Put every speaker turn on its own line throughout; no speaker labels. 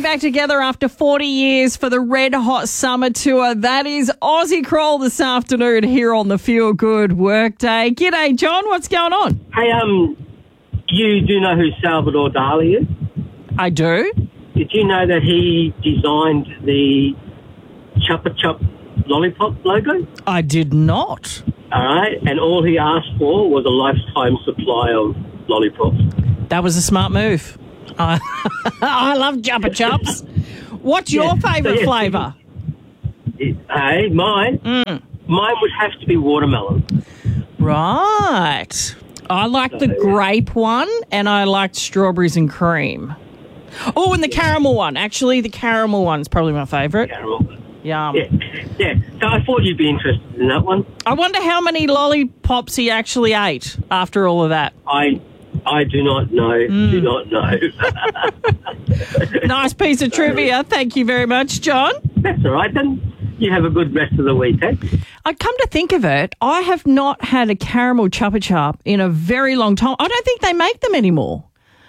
back together after 40 years for the Red Hot Summer Tour. That is Ozzy Kroll this afternoon here on the Feel Good Workday. G'day, John. What's going on?
Hey, you do know who Salvador Dali is?
I do.
Did you know that he designed the Chupa Chup lollipop logo?
I did not.
All right, and all he asked for was a lifetime supply of lollipops.
That was a smart move. I love Chupa Chups. What's your favourite flavour?
Hey, mine? Mine would have to be watermelon.
Right. I like the grape one, and I liked strawberries and cream. Oh, and the caramel one. Actually, the caramel one's probably my favourite.
Caramel.
Yum.
Yeah. So I thought you'd be interested in that one.
I wonder how many lollipops he actually ate after all of that.
I do not know. Do not know.
Nice piece of trivia. Thank you very much, John.
That's all right, then. You have a good rest of the week, eh?
I come to think of it, I have not had a caramel Chupa Chup in a very long time. I don't think they make them anymore.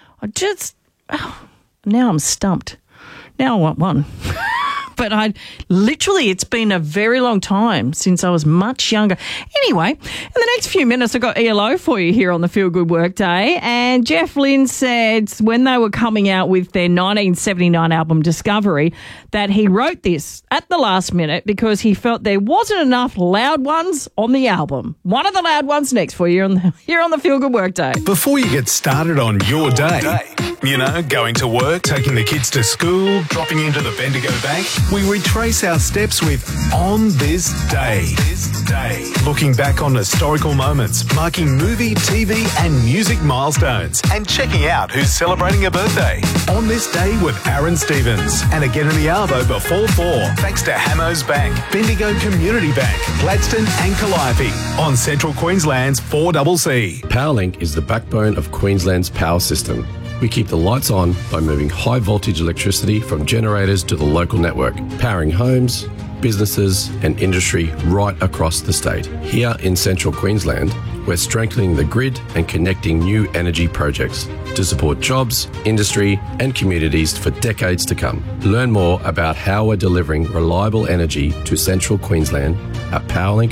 Now I'm stumped. Now I want one. But it's been a very long time since I was much younger. Anyway, in the next few minutes, I've got ELO for you here on the Feel Good Workday. And Jeff Lynne said when they were coming out with their 1979 album Discovery that he wrote this at the last minute because he felt there wasn't enough loud ones on the album. One of the loud ones next for you here on the Feel Good Workday.
Before you get started on your day, you know, going to work, taking the kids to school, dropping into the Bendigo Bank, we retrace our steps with On This Day. Looking back on historical moments, marking movie, TV and music milestones, and checking out who's celebrating a birthday. On This Day with Aaron Stevens. And again in the Arvo before 4, thanks to Hamos Bank, Bendigo Community Bank, Gladstone and Calliope on Central Queensland's 4CC.
Powerlink is the backbone of Queensland's power system. We keep the lights on by moving high voltage electricity from generators to the local network, powering homes, businesses and industry right across the state. Here in Central Queensland, we're strengthening the grid and connecting new energy projects to support jobs, industry and communities for decades to come. Learn more about how we're delivering reliable energy to Central Queensland at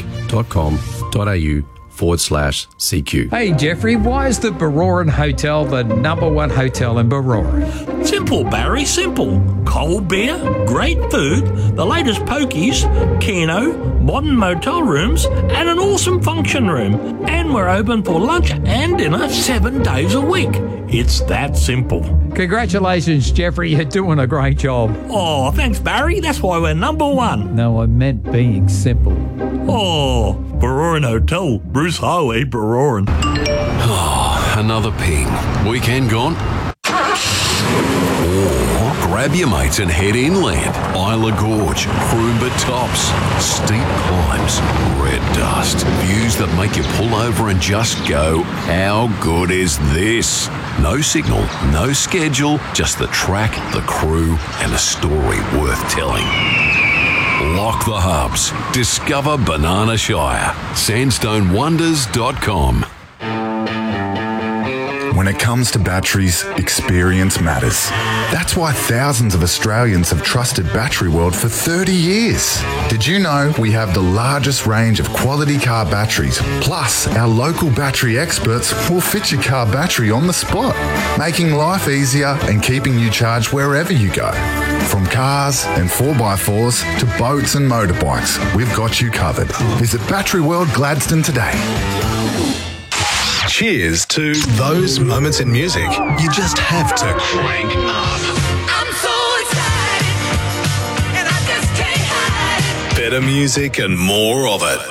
powerlink.com.au/CQ.
Hey Jeffrey, why is the Baroran Hotel the #1 hotel in Baroran?
Simple, Barry, simple. Cold beer, great food, the latest pokies, Keno, modern motel rooms, and an awesome function room. And we're open for lunch and dinner 7 days a week. It's that simple.
Congratulations, Jeffrey, you're doing a great job.
Oh, thanks, Barry. That's why we're #1.
No, I meant being simple.
Oh, Baroran Hotel, Bruce Highway, Baroran.
Oh, another ping. Weekend gone? Or grab your mates and head inland. Isla Gorge, Croomba Tops, steep climbs, red dust, views that make you pull over and just go, how good is this? No signal, no schedule, just the track, the crew, and a story worth telling. Lock the hubs. Discover Banana Shire. SandstoneWonders.com.
When it comes to batteries, experience matters. That's why thousands of Australians have trusted Battery World for 30 years. Did you know we have the largest range of quality car batteries? Plus, our local battery experts will fit your car battery on the spot, making life easier and keeping you charged wherever you go. From cars and 4x4s to boats and motorbikes, we've got you covered. Visit Battery World Gladstone today.
Cheers to those moments in music you just have to crank up.
I'm so excited, and I just can't hide it.
Better music and more of it.